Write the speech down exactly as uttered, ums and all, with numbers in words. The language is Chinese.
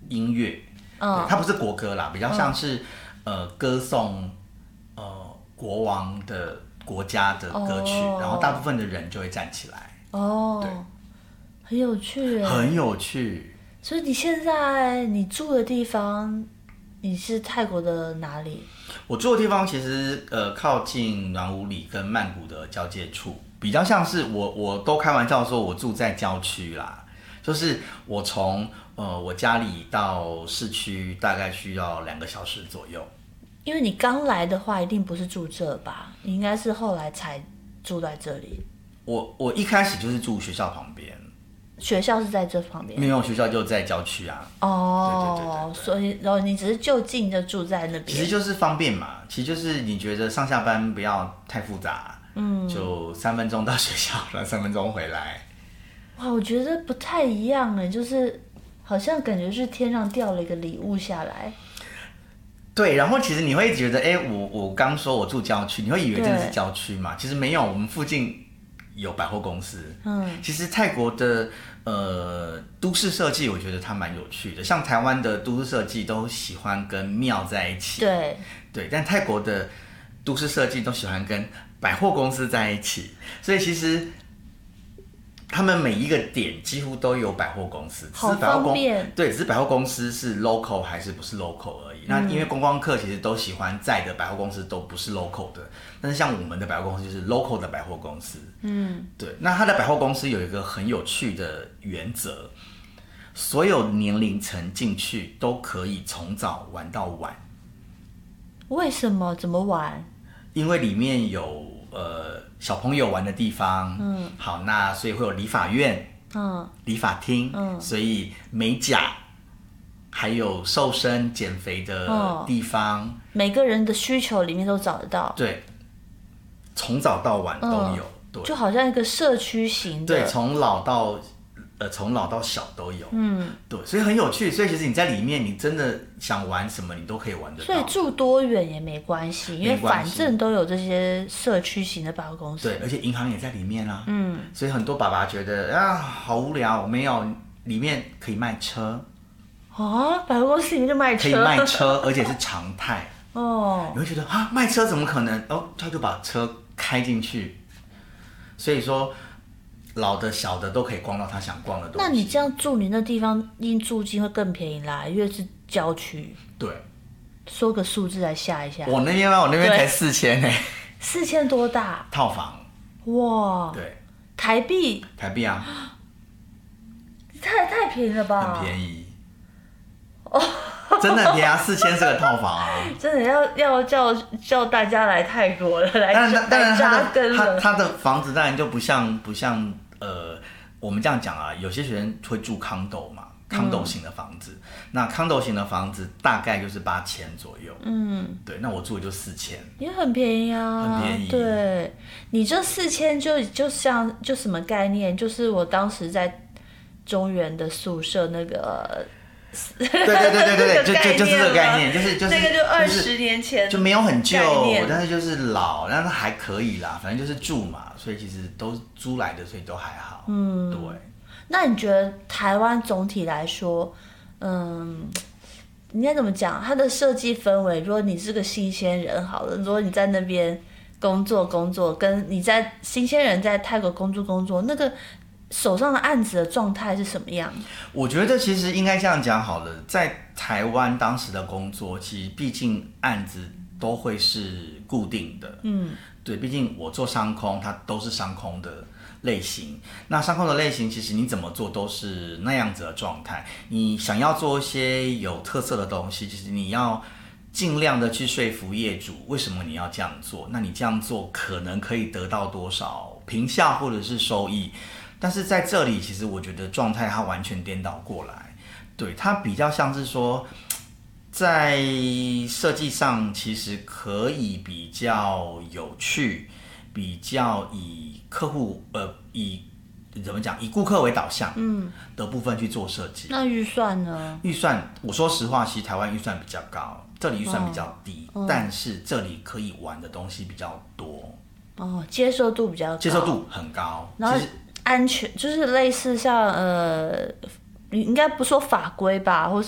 音乐，嗯，它不是国歌啦，比较像是、嗯、呃歌颂呃国王的国家的歌曲，哦、然后大部分的人就会站起来。哦，对， 很有趣， 很有趣。 所以你现在你住的地方，你是泰国的哪里？ 我住的地方其实呃靠近暖武里跟曼谷的交界处，比较像是我我都开玩笑说我住在郊区啦，就是我从呃我家里到市区大概需要两个小时左右。 因为你刚来的话，一定不是住这吧？你应该是后来才住在这里。 我我一开始就是住学校旁边。 学校是在这旁边？ 没有，学校就在郊区啊。 哦，对对对对，所以然后你只是就近就住在那边。 其实就是方便嘛，其实就是你觉得上下班不要太复杂，嗯，就三分钟到学校，然后三分钟回来。 哇，我觉得不太一样哎，就是好像感觉是天上掉了一个礼物下来。 对，然后其实你会觉得，哎，我我刚说我住郊区，你会以为真的是郊区嘛？其实没有，我们附近有百货公司。嗯，其实泰国的呃都市设计，我觉得它蛮有趣的。像台湾的都市设计都喜欢跟庙在一起， 对对，但泰国的都市设计都喜欢跟百货公司在一起，所以其实他们每一个点几乎都有百货公司， 好方便。 对，只是百货公司是 local 还是不是 local 而已。嗯、那因为观光客其实都喜欢在的百货公司都不是 local 的，但是像我们的百货公司就是 local 的百货公司。嗯，对。那它的百货公司有一个很有趣的原则，所有年龄层进去都可以从早玩到晚。 为什么？怎么玩？ 因为里面有呃小朋友玩的地方，嗯，好，那所以会有理发院，嗯，理发厅，嗯，所以美甲，还有瘦身减肥的地方，哦、 每个人的需求里面都找得到， 对，从早到晚都有，嗯、对， 就好像一个社区型的， 对，从老到呃从老到小都有，嗯，对，所以很有趣，所以其实你在里面，你真的想玩什么，你都可以玩得到。 所以住多远也没关系，因为反正都有这些社区型的百货公司。 对，而且银行也在里面啊。嗯，所以很多爸爸觉得啊好无聊，没有里面可以卖车。 啊，百货公司里面就卖车？ 可以卖车，而且是常态。哦，你会觉得啊，卖车怎么可能？哦，他就把车开进去，所以说。老的小的都可以逛到他想逛的东西。 那你这样住，你那地方因租金会更便宜啦，因为是郊区。 对， 说个数字来吓一下。 我那边吗？我那边才四千呢。 四千多大？ 套房。 哇。 对。 台币。 台币啊。 太太便宜了吧？ 很便宜。哦。真的很便宜啊，四千是个套房啊！ 真的要要叫叫大家来泰国了，来来扎根了。 他他的房子当然就不像不像呃，我们这样讲啊，有些学生会住康斗嘛，康斗型的房子。嗯、那康斗型的房子大概就是八千左右。嗯，对，那我住的就四千， 也很便宜啊， 很便宜。 对，你这四千就就像就什么概念？就是我当时在中原的宿舍那个。 对对对对对，就就就是这个概念，就是就是那个就二十年前就没有很旧，但是就是老，但是还可以啦，反正就是住嘛，所以其实都是租来的，所以都还好。嗯，对。 那你觉得台湾总体来说，嗯，应该怎么讲？它的设计氛围，如果你是个新鲜人，好了，如果你在那边工作工作，跟你在新鲜人在泰国工作工作，那个。手上的案子的状态是什么样？ 我觉得其实应该这样讲好了，在台湾当时的工作，其实毕竟案子都会是固定的，嗯，对，毕竟我做商空，它都是商空的类型。那商空的类型，其实你怎么做都是那样子的状态。你想要做一些有特色的东西，其实你要尽量的去说服业主，为什么你要这样做？那你这样做可能可以得到多少评价或者是收益？但是在这里，其实我觉得状态它完全颠倒过来，对，它比较像是说，在设计上其实可以比较有趣，比较以客户呃以怎么讲以顾客为导向嗯的部分去做设计。 那预算呢？ 预算，我说实话，其实台湾预算比较高，这里预算比较低，哦、但是这里可以玩的东西比较多。 哦，接受度比较高， 接受度很高， 然后。安全就是类似像呃，你应该不说法规吧，或